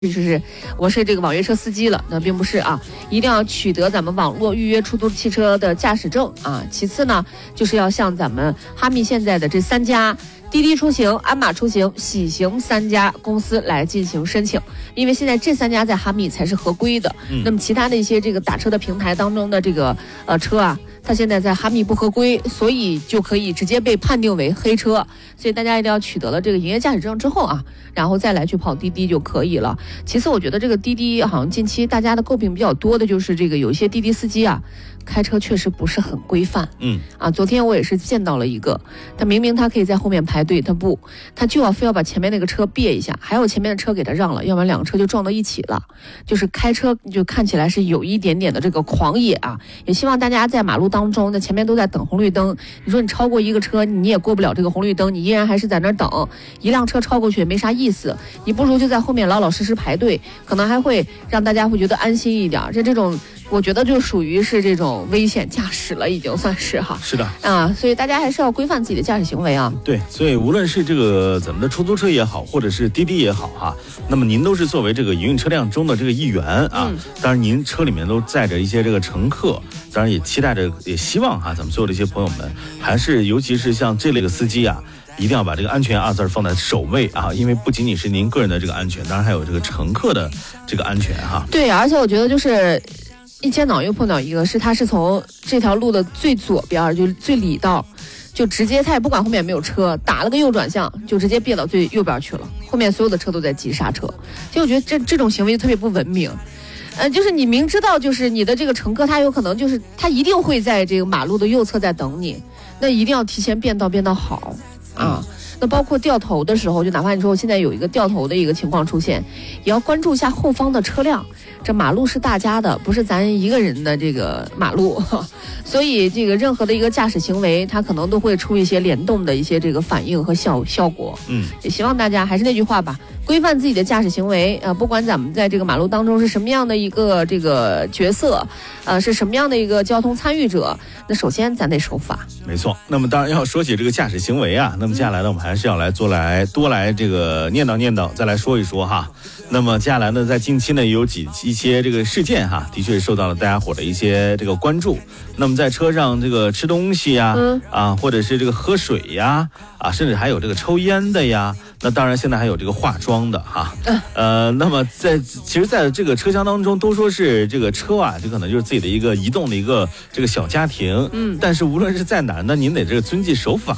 就是我是这个网约车司机了，那并不是啊，一定要取得咱们网络预约出租汽车的驾驶证啊。其次呢，就是要向咱们哈密现在的这3家滴滴出行、鞍马出行、喜行3家公司来进行申请，因为现在这3家在哈密才是合规的。那么其他的一些这个打车的平台当中的这个车啊，它现在在哈密不合规，所以就可以直接被判定为黑车。所以大家一定要取得了这个营业驾驶证之后啊，然后再来去跑滴滴就可以了。其次，我觉得这个滴滴好像近期大家的诟病比较多的就是这个有一些滴滴司机啊，开车确实不是很规范。昨天我也是见到了一个，他明明他可以在后面排队，他就要非要把前面那个车别一下，还有前面的车给他让了，要不然2个车就撞到一起了。就是开车就看起来是有一点点的这个狂野啊。也希望大家在马路当中，那前面都在等红绿灯，你说你超过一个车，你也过不了这个红绿灯，你依然还是在那儿等，一辆车超过去也没啥意思，你不如就在后面老老实实排队，可能还会让大家会觉得安心一点。这种我觉得就属于是这种危险驾驶了，已经算是哈。 是的啊，所以大家还是要规范自己的驾驶行为啊。 对，所以无论是这个咱们的出租车也好，或者是滴滴也好哈，那么您都是作为这个营运车辆中的这个一员啊。当然您车里面都载着一些这个乘客，当然也期待着，也希望哈，咱们所有的一些朋友们，还是尤其是像这类的司机啊，一定要把这个安全2字放在首位啊，因为不仅仅是您个人的这个安全，当然还有这个乘客的这个安全哈。 对，而且我觉得就是一接脑又碰到一个，他是从这条路的最左边，就最里道，就直接他也不管后面有没有车，打了个右转向，就直接别到最右边去了，后面所有的车都在急刹车。其实我觉得这种行为就特别不文明。就是你明知道就是你的这个乘客他有可能就是他一定会在这个马路的右侧在等你，那一定要提前变道好啊。那包括掉头的时候，就哪怕你说我现在有一个掉头的一个情况出现，也要关注一下后方的车辆。这马路是大家的，不是咱一个人的这个马路，所以这个任何的一个驾驶行为，它可能都会出一些联动的一些这个反应和效果。也希望大家还是那句话吧，规范自己的驾驶行为。不管咱们在这个马路当中是什么样的一个这个角色，是什么样的一个交通参与者，那首先咱得守法。 没错。那么当然要说起这个驾驶行为啊，那么接下来呢，我们还是要多来这个念叨，再来说一说哈。那么接下来呢，在近期呢有一些这个事件哈，的确受到了大家伙的一些这个关注。那么在车上这个吃东西呀，或者是这个喝水呀，甚至还有这个抽烟的呀。那当然现在还有这个化妆的哈。那么其实在这个车厢当中都说是这个车啊，就可能就是自己的一个移动的一个这个小家庭。但是无论是在哪，那您得这个遵纪守法